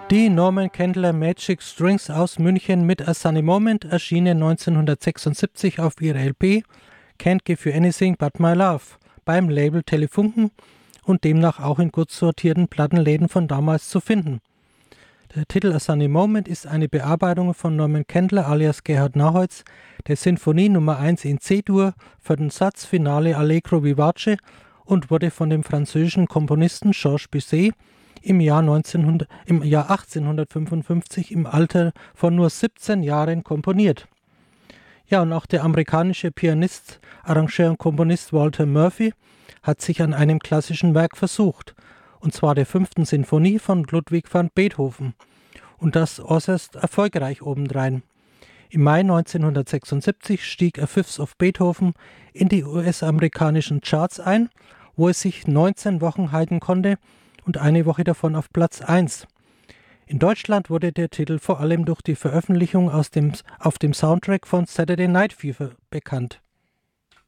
Die Norman Candler Magic Strings aus München mit A Sunny Moment erschienen 1976 auf ihrer LP Can't Give You Anything But My Love beim Label Telefunken und demnach auch in gut sortierten Plattenläden von damals zu finden. Der Titel A Sunny Moment ist eine Bearbeitung von Norman Candler alias Gerhard Naholz der Sinfonie Nummer 1 in C-Dur für den Satz Finale Allegro Vivace und wurde von dem französischen Komponisten Georges Bizet im Jahr 1855 im Alter von nur 17 Jahren komponiert. Ja, und auch der amerikanische Pianist, Arrangeur und Komponist Walter Murphy hat sich an einem klassischen Werk versucht, und zwar der 5. Sinfonie von Ludwig van Beethoven, und das äußerst erfolgreich obendrein. Im Mai 1976 stieg A Fifth of Beethoven in die US-amerikanischen Charts ein, wo es sich 19 Wochen halten konnte und eine Woche davon auf Platz 1. In Deutschland wurde der Titel vor allem durch die Veröffentlichung auf dem Soundtrack von Saturday Night Fever bekannt.